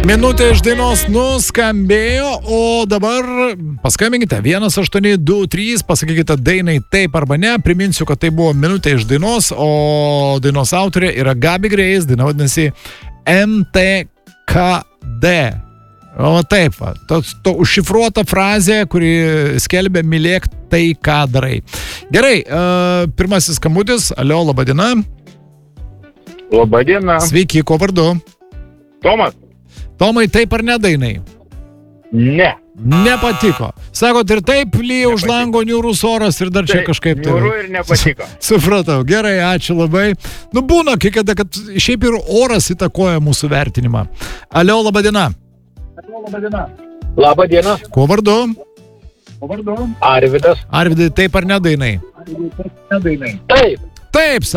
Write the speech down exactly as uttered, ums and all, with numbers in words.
Minutė iš dainos nuskambėjo, o dabar paskambinkite vienas aštuoni du trys, pasakykite dainai taip arba ne. Priminsiu, kad tai buvo minutė iš dainos, o dainos autorė yra Gabi Grace, daina vadinasi M T K D. O taip, va, to, to užšifruota frazė, kuri skelbia mylėk tai, ką darai. Gerai, uh, pirmasis skambutis. Alio, laba diena. Labą dieną. Sveiki, ko vardu? Tomas. Tomai, taip ar ne dainai? Ne. Nepatiko. Sakot, ir taip lyja už lango niūrus oras ir dar čia Taip, kažkaip... niūru ir nepatiko. Supratau. Gerai, ačiū labai. Nu, būna, kai kada, kad šiaip ir oras įtakoja mūsų vertinimą. Alio, laba diena. Labą dieną. Kuo vardu? Arvydas. Arvydai, taip ar ne dainai? Taip. Taip,